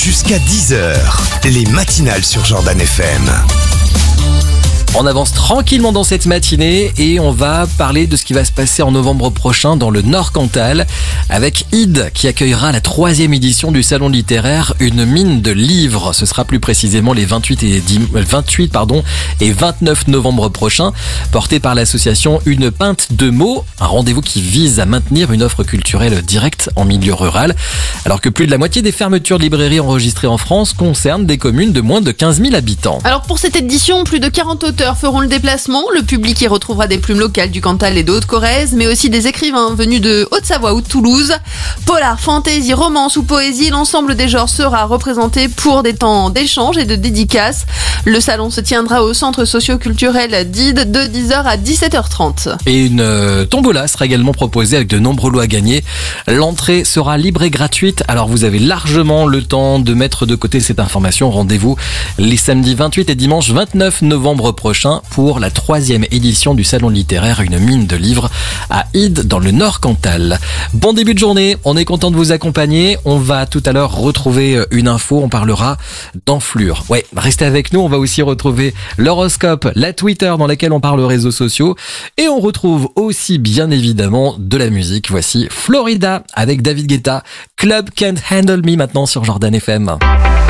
Jusqu'à 10h, les matinales sur Jordan FM. On avance tranquillement dans cette matinée et on va parler de ce qui va se passer en novembre prochain dans le Nord-Cantal avec Ide qui accueillera la 3e édition du salon littéraire Une mine de livres. Ce sera plus précisément les 28 et 29 novembre prochains, porté par l'association Une Pinte de mots, un rendez-vous qui vise à maintenir une offre culturelle directe en milieu rural, alors que plus de la moitié des fermetures de librairies enregistrées en France concernent des communes de moins de 15 000 habitants. Alors pour cette édition, plus de 40 auteurs feront le déplacement. Le public y retrouvera des plumes locales du Cantal et de Haute-Corrèze, mais aussi des écrivains venus de Haute-Savoie ou de Toulouse. Polar, fantasy, romance ou poésie, l'ensemble des genres sera représenté pour des temps d'échange et de dédicaces. Le salon se tiendra au centre socio-culturel d'Ide de 10h à 17h30. Et une tombola sera également proposée avec de nombreux lots à gagner. L'entrée sera libre et gratuite, alors vous avez largement le temps de mettre de côté cette information. Rendez-vous les samedis 28 et dimanche 29 novembre prochain pour la 3e édition du salon littéraire Une mine de livres à Ide dans le Nord-Cantal. Bon début de journée, on est content de vous accompagner. On va tout à l'heure retrouver une info, on parlera d'enflure. Ouais, restez avec nous, on va aussi retrouver l'horoscope, la Twitter dans laquelle on parle réseaux sociaux et on retrouve aussi bien évidemment de la musique. Voici Florida avec David Guetta, Club Can't Handle Me maintenant sur Jordan FM.